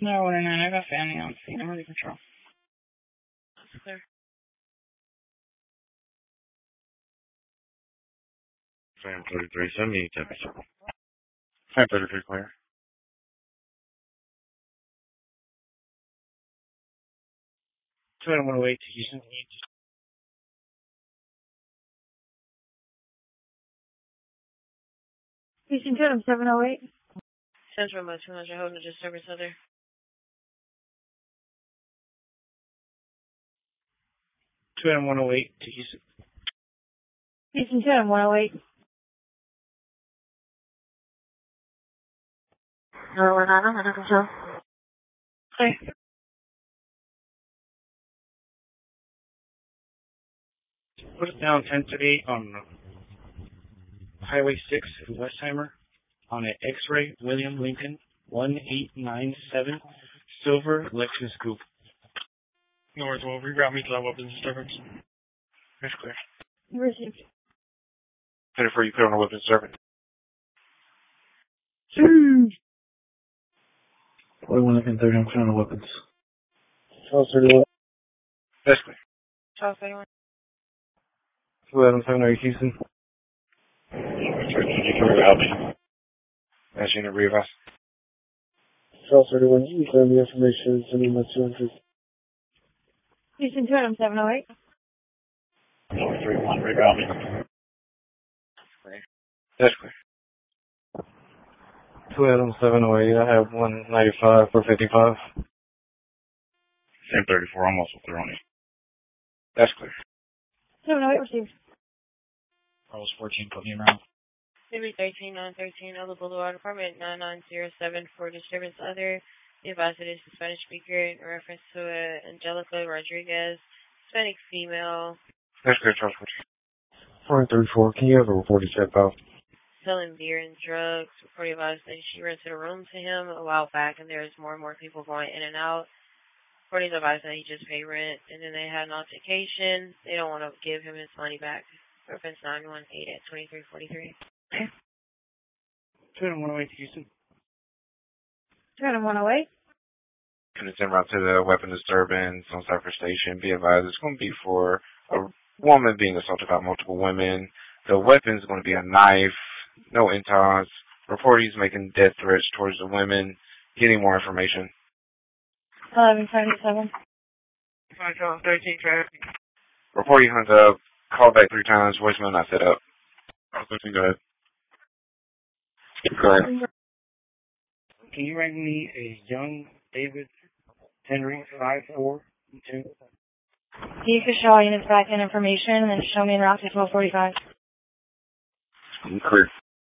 No, 109, I got family on scene. I'm ready to patrol. That's clear. Sam 3370, temperature. Sam 33 clear. Two and 108 to Houston. Houston 2 708. Central by 200, holding a disturbance other. Two and 108 to Houston. Houston 2 108. No, we're not under control. Clear. Put it down 1038 on Highway 6 in Westheimer on an X-ray William Lincoln 1897 silver Lexus Coupe. North will reroute me to that weapons disturbance. That's clear. Received. 34, you clear on a weapons disturbance. 41 and 30, I'm clear on the weapons. Charles 31. That's clear. Charles 31. 2 Houston. You can reroute me. That's unit readvise. Charles 31, you can clear the information, send me my 200. Houston 2 708. North 31, reroute me. That's clear. 2 708, I have 195 for 55. Same 34, I'm also clear on you. That's clear. 708 received. I was 14, put me around. Maybe 13913, Elba Boulevard, apartment 9907 for disturbance other. The advisor is the Spanish speaker in reference to Angelica Rodriguez, Hispanic female. That's clear, Charles 434, can you have a reported check out? Selling beer and drugs. Reporting advised that she rented a room to him a while back, and there's more and more people going in and out. Reporting advised that he just paid rent, and then they had an altercation. They don't want to give him his money back. Reference 918 at 2343. 2 108 to Houston. 2 108. And it's en route to the weapon disturbance on Cypher Station. Be advised, it's going to be for a woman being assaulted by multiple women. The weapon is going to be a knife, no intox. Reportees making death threats towards the women. Getting more information. 1177. 13 traffic. Reportee hung up. Called back 3 times. Voicemail not set up. Go ahead. Go ahead. Can you write me a young David Henry 542? You could show units back in information and then show me in route to 1245. Clear.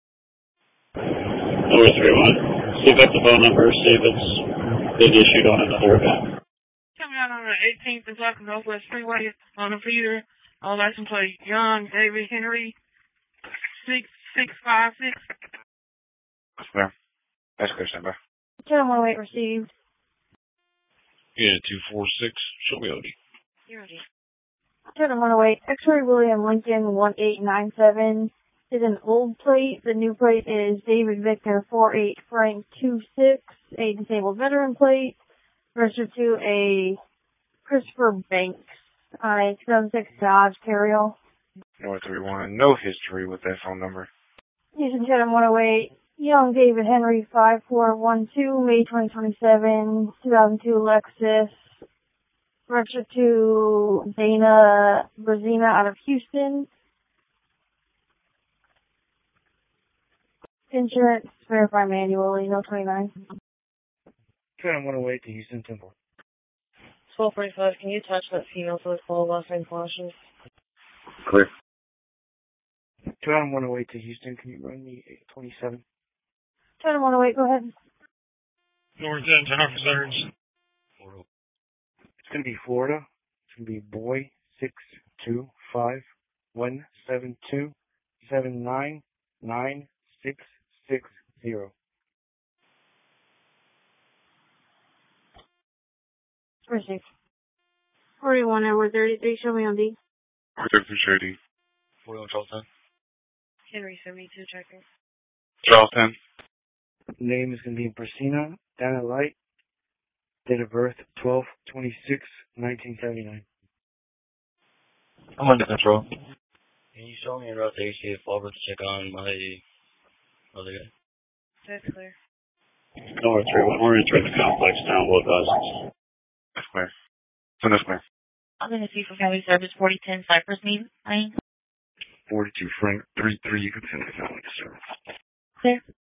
North 31. See if that's the phone number. See if it's been issued on another event. Coming out on the 18th and Black Northwest Freeway on a Peter. All license plate Young David Henry 6656. That's clear. That's clear, stand by. 108 received. Yeah, 246, show me OD. You're ready. 108. X-ray William Lincoln 1897 is an old plate. The new plate is David Victor 48 Frank 26, a disabled veteran plate, registered to a Christopher Banks on a 2006 Dodge Carrier. North 31. No history with that phone number. Houston 108. Young David Henry 5412, May 2027, 2002 Lexus, registered to Dana Brazina out of Houston. Insurance, verify manually, no 29. 108 to Houston Temple. 1245, can you touch that female to the full last name flashes? Clear. 108 to Houston, can you run me a 27? 108, go ahead. North 10, turn off reserves. It's going to be Florida. It's going to be boy 625-172-799-660. Received. 41 Edward 33, show me on D. 33 Shady. 41 Charles 10. Henry 72 checker. Charles 10. Name is going to be Priscina Dana Light. Date of birth, 12/26/1979. I'm under control. Can you show me around the HCA Florida to check on my other guy? That's clear. North 31, we're entering the complex now, both houses. That's clear. So that's clear. I'm going to see for family service 4010 Cypress Mead Lane. 42 Frank 33, you can send the family to service. Clear.